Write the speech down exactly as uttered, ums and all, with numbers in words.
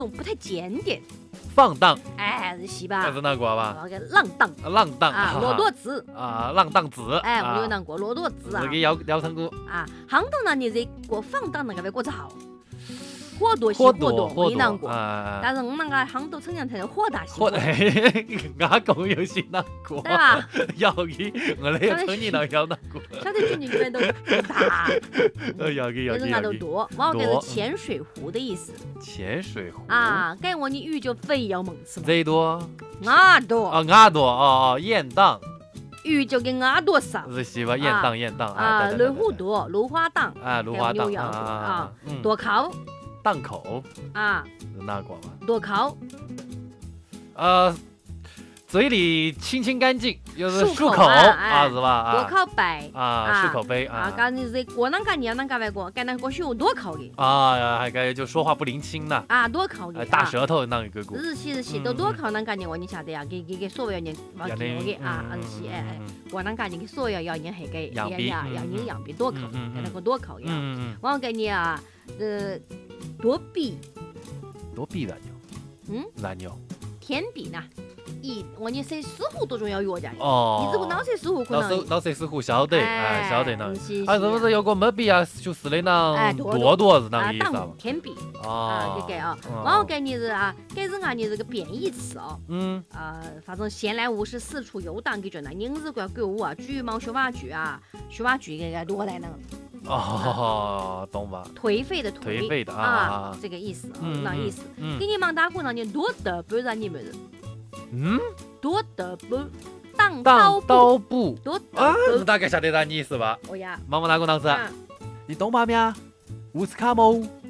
不太检点。 放荡， 哎，是吧？ 这是那过吧？ 那个浪荡， 浪荡啊，骆驼子啊，浪荡子。 哎，我有当过骆驼子啊。 这个要要成过啊，杭东那你这过放荡那个别过得好，火多些火火多， 火没当过。 啊， 但是我们那个杭州城阳台的火大些。 火，阿公有些难过。 对吧？ 要去，我那个村里头要难过。 晓得进去里面都大， 要去要去人家都多，我这是浅水湖的意思。 浅水湖啊，该我你鱼就非要猛吃嘛。 贼多。 鸭多啊，鸭多哦哦，雁荡。 鱼就给鸭多上。 是是吧？雁荡雁荡啊，雷虎多，芦花荡。 啊，芦花荡啊，多口。 档口。 啊， 是哪个嘛？ 多口。 呃。嘴里清清干净，就是漱口啊，是吧？ 多口杯啊，漱口杯啊。 啊，讲你这过啷个你啷个外国，该那个学多口的啊，还该就说话不灵清呐。 啊，多口的。 大舌头那一个股。 日系日系都多口啷个你我你晓得呀？给给给所有人忘记我给啊，日系哎哎，过啷个你给所有要人还给养鼻呀，要人养鼻多口，给那个多口呀。我给你啊，呃，多比。 多比哪牛？ 嗯， 哪牛？ 天比呢？一，我你谁师傅都重要药家哦， 你这个脑色师傅可能， 脑色师傅晓得，哎，晓得呢。 啊， 是不是有个没比啊？就是那那多多是那个意思啊？ 天比啊， 给给啊，我给你是啊，给人啊，你这个贬义词哦。 嗯。 啊，反正闲来无事四处游荡，给觉得人日个购物啊，举毛学话剧啊，学话剧给个多来呢。 哦，懂吧？ 颓废的颓废的啊，这个意思，那意思。给你忙打工让你多得不让你们人。 嗯， 多得不当当刀布， 多啊，是大概晓得啥意思吧？ 哦呀， 妈妈哪个当时？你懂吗？咩？乌斯卡莫。